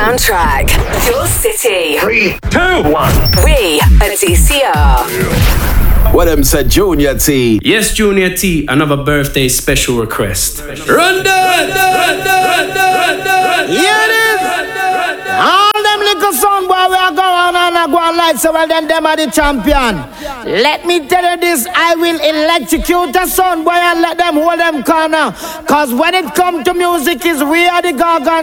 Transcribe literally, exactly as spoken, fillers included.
soundtrack. Your city. Three, two, one. We are D C R. What them said, Junior T? Yes, Junior T, another birthday special request. Run down, run down, run down. Here it is. All them little son boy we are going on and go on like so well then them are the champion. Let me tell you this, I will electrocute the son boy and let them hold them corner. Cause when it come to music is we are the gargan.